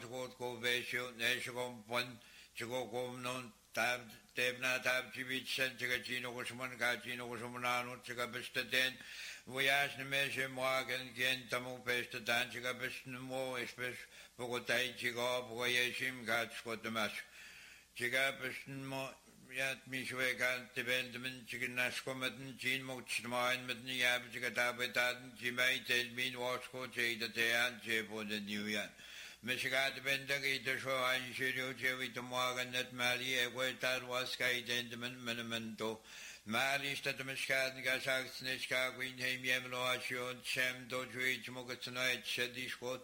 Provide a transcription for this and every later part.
God go vesho, neshigom pon, chigogom non, tab, debna tab, chibich, and chigachino, Gosman, Gachino, Gosmanano, Chigabestaden, voyage ne measure morgan, gen, tamu pesta, dan, Chigabestmo, especially Bogotai, Chigo, Voyashim, Gats, got the mash. Chigabestmo. Yat Mishwegan, Tibendman, Chickanaskomatin, Jean Mochmain, Matniab, Chicatabatan, Jimay, Telmin, Wasco, Jada Tean, Jepo, the New Yan. Michigat Bendagi, the show, and Shiru, Jevi, the Morgan, that Mali, a Waitat was Sky Gentleman, Menamento, Mali, Statamishkat, Gasak, Snishka, Queen, Ham, Yamlo, Ashon, Shem, Dodge, Mogatanite, Shedishkot.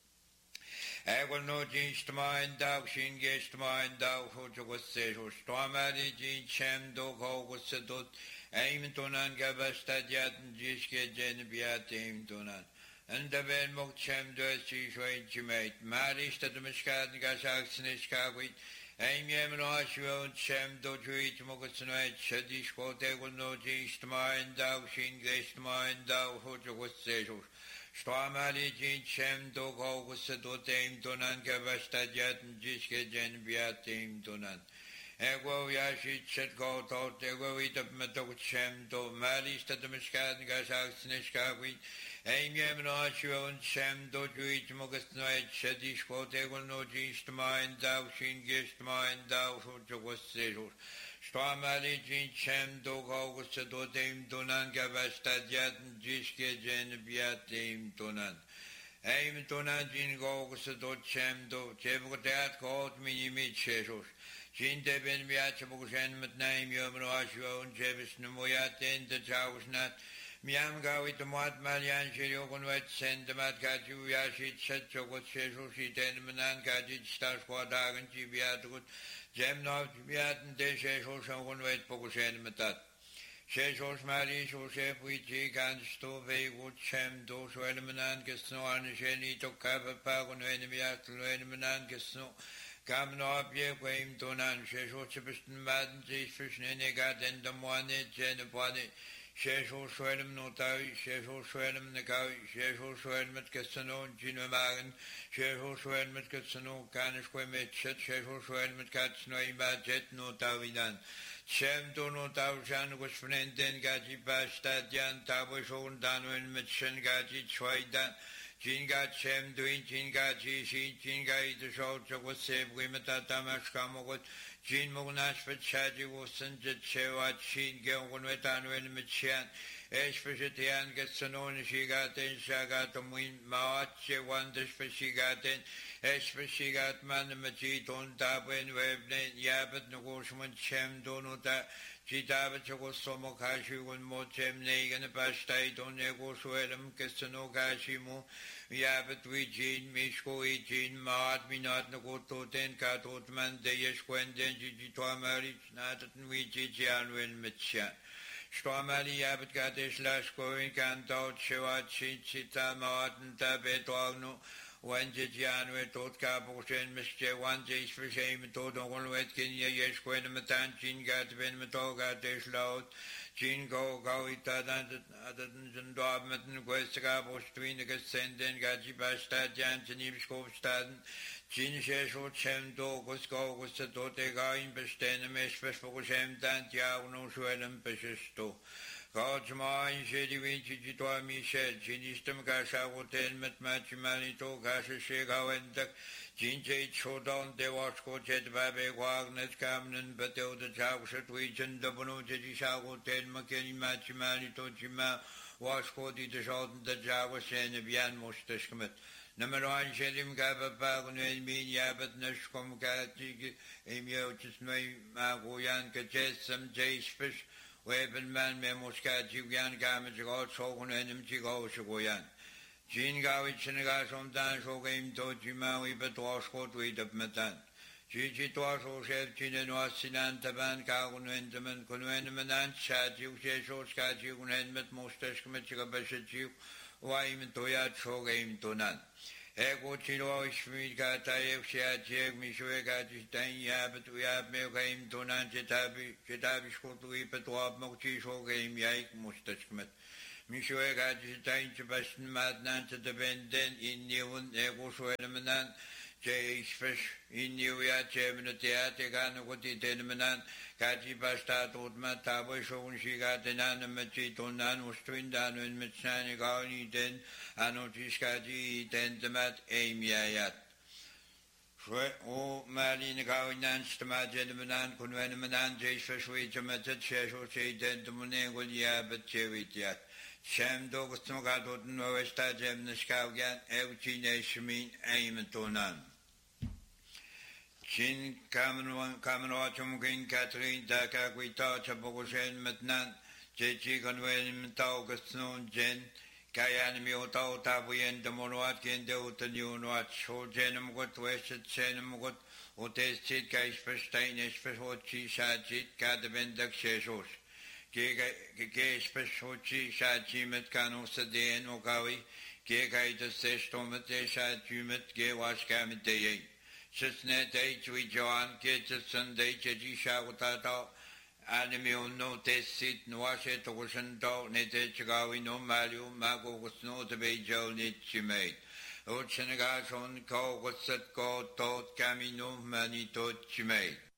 I will know Jeans to mine, dog, shin, guess to mine, dog, who was said, who stormady, Jean, Sham, dog, how was said, aim to none, Gabastad, Yat, and Jiske, Geneviat, aim to none. And the Ben Mok Cham, does she sway, Jimate, Marish, the Miscat, Gasak, Snishkawit, aim Yamno, Ashwell, Sham, Dodge, Mogatanite, Shadish, quote, I will know Jeans to mine, dog, shin, guess to mine, dog, who was said, Stormali Jean Shem Dog August Dotem Donan Gavastadiat and Jiske Jen Biatim Donan. Ego Yashi Chet go out, ego eat up Metok Shem Do Malis to the Miskat Gasak Snishkawi, Aim Yamno and Shem Do Juit Mogus Night Shedish Quote Ego no Jeans to mine, thou shin gist mine, thou who was settled. Stormali Jean Shem Dog August Dotem Donan Gavastadiat and Jiske Jen Biatim Donan. Aim Donan Jean Gogus Dot Shem Do Chevotat called Minimi Chesos. Jean Deben Biachabushan mit name Yomro Ashwo and Jevis Numoyat in the Chaus Nat. Miam Gawit the Mat Malian Shirokon Wet send the Mat Kaju Yashit Setchokot Chesos, she ten Manan Kajit Stars Quadag and Chibiatukut. Jem not Biat and Deshesos and Wet Pogoshen Matat. Shesos Mari, Joseph, which can stove a wood shem, those Wellmanan Gesno and Sheni to Kappa Pagon enemy at Wellmanan Gesno. Come no up ye, Wayne Donan, Shesos Chipston Madden, Fish Negat and the Moine, Jenny, Shesos Swellum Notavi, Shesos Swellum Nagawi, Shesos Swellum at Cassano, Gino Magan, Shesos Swellum at Cassano, Canisquemet, Shesos Swellum at Catsno, Jet Notavidan. Shem do no Taushan was friend and Gaji Bastadian, Tabashon Danwin Mitchen Gaji Chwaidan, Jingat Shem doing Jingaji, Jingai the Shouch was saved Wimata Tamashkamogot, Jin Monash Chaji was sent at Shewa, Shin Gilwan Wetanwin Michian, Eshpeshetian gets an own she got in Shagatamwin, Maache wonders for she got in. Especially got man the Machiton Tabin Webne Yabet Nogosman Chem Donota Chitabacho Somokashi one more Chem Negan Pastai Don Ego Swellum Kestano Gashimu Yabet Wijin Mishko Ijin Maat Minat Nogoto Ten Katotman Deyesh Quenden Jitwa marriage Natat Wijian Win Mitchan. Stormali Yabet Gadish Lashko in Cantout Shewat Chita Martin Tabet Ogno. One January tot Caposhen, Mr. One Jays for shame, tot on one wet Kenya, yes, when the Matan, Chin got when Matoga, Dish loud, Chin go, Ita, and Dobmatan, Questacabo, between the Gascendant, Gaji Bastad, Jansen, Skopstaden, Chin Shesho, Chem, Dogos, go, was the Totega in Besten, Mesh, for Shem, Tantia, no Swellum, Peshesto. God's mind, Shady Vinci, Jitwa Michel, Chinistum Gasha, Hotel, Matmachimanito, Gasha Shega, and the Jinjay Chodan, De Wasco, Jet Babe, Wagner, Camden, Batel, the Chowshat, Region, the Bono, Jedisha, Hotel, McKinney, Machimanito, Jima, Wasco, the Shot, the Java, Sen, Bian, Mostashkamet. Number one, Shedim Gaba Pagan, and Bin Yabat, Nashkom, Katig, Emio, Chismay, Magoyan, Kajet, some Jays Fish. Weapon man Memoska, Jigan Gamage, God, Sogon, and Mchigo, Shogoyan. Jean Gavich and Gasom Dan, so game to Jimawi, but was caught with the Matan. Gigi Twaso, Chef Chin and Wasinan, Taban, Kagun, Enderman, Kunwenman, Chat, you say so, Scat, you can end with most Eskimachika Beshachu, why even Toyat, so game to none. Ego Chilo, Schmid, Gatayev, Shat, Jeg, Mishuega, Tanya, but we have milk game to none, Chetabi, Skotu, Petwab, Mochi, so game, Yaik, Mustachmet. Mishuega, Tain, Sebastian, Madnan, to the Benden, in Newon, Ego Swellamanan, Jeispes in Juia Chemnutia Teganuti Tenmanan Kaji Pasta Totma Tabo Shonshiga Tenanamachi Tonan Ustrindan and Mitsani Gauni Den Anotiskaji Tentamat Amiayat. O Malin Gaunan Stamajan Kunvenamanan Jeispes Wichamatat Shesho Shaitan Munegulia Batchevitiat. Sham Dogusnogatot Novesta Gemniskaugan Euchine Shmin Aimatonan. Chin Kamanwachum King Catherine Daka Guita Chabogoshen Matnan, Jechi Conwen Taugasnon Jen, Kayan Mioto Tabuyen, the Monwatkin, the Utanunwat, Ho Jenum got Wested Senum got Utestit Kaisperstein, Espeshochi Shachit, Kadabendak Sheshos. Ke Speshochi Shachi Metkano Sadean Okawi, Ke Kaita Sestomet Shachumet, Ge Washkamite. Sisnet H. Joan, Kitchen Sunday, Cheji Shagutato, Anime no test sit, Nwashe Togoshanto, Nete Chagawi no Malu, Mago was no to be Joe Nitchimate. Oceanagas on call was set called Tot Camino Manito Chimate.